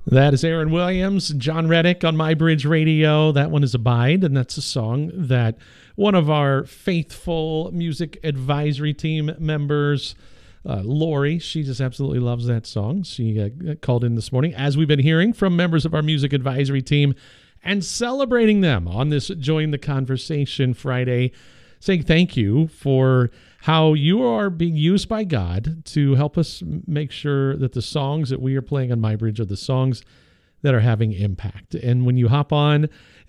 That is Aaron Williams, John Reddick on My Bridge Radio. That one is Abide, and that's a song that one of our faithful music advisory team members, Lori, she just absolutely loves that song. She called in this morning, as we've been hearing from members of our music advisory team, and celebrating them on this Join the Conversation Friday, saying thank you for how you are being used by God to help us make sure that the songs that we are playing on My Bridge are the songs that are having impact. And when you hop on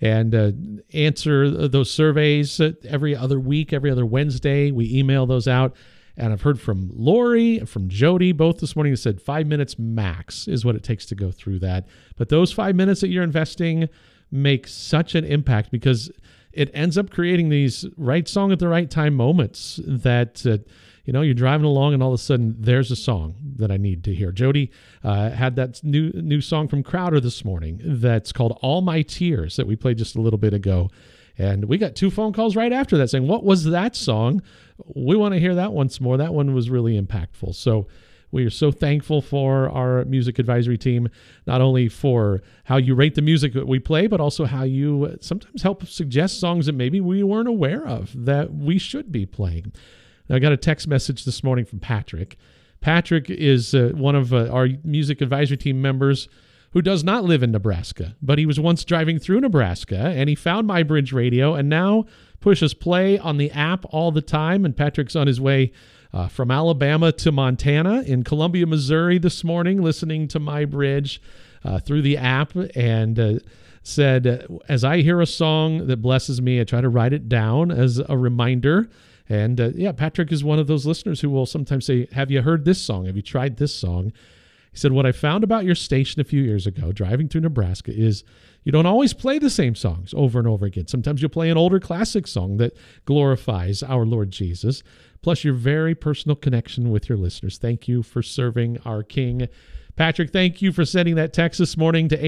and answer those surveys every other week, every other Wednesday, we email those out. And I've heard from Lori, from Jody, both this morning, that said 5 minutes max is what it takes to go through that. But those 5 minutes that you're investing make such an impact, because it ends up creating these right song at the right time moments that, you're driving along and all of a sudden there's a song that I need to hear. Jody had that new song from Crowder this morning that's called All My Tears that we played just a little bit ago. And we got 2 phone calls right after that saying, what was that song? We want to hear that once more. That one was really impactful. So we are so thankful for our music advisory team, not only for how you rate the music that we play, but also how you sometimes help suggest songs that maybe we weren't aware of that we should be playing. Now, I got a text message this morning from Patrick. Patrick is one of our music advisory team members who does not live in Nebraska, but he was once driving through Nebraska, and he found My Bridge Radio and now pushes play on the app all the time. And Patrick's on his way from Alabama to Montana, in Columbia, Missouri this morning, listening to My Bridge through the app, and said, as I hear a song that blesses me, I try to write it down as a reminder. And Patrick is one of those listeners who will sometimes say, have you heard this song? Have you tried this song? He said, what I found about your station a few years ago, driving through Nebraska, is you don't always play the same songs over and over again. Sometimes you'll play an older classic song that glorifies our Lord Jesus, plus your very personal connection with your listeners. Thank you for serving our King. Patrick, thank you for sending that text this morning to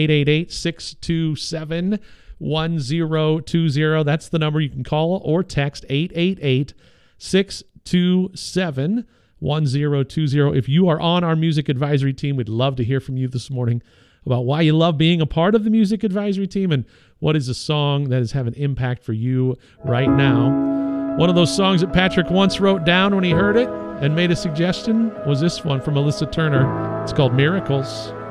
888-627-1020. That's the number you can call or text, 888-627-1020. If you are on our music advisory team, we'd love to hear from you this morning about why you love being a part of the music advisory team and what is a song that is having impact for you right now. One of those songs that Patrick once wrote down when he heard it and made a suggestion was this one from Alyssa Turner. It's called Miracles.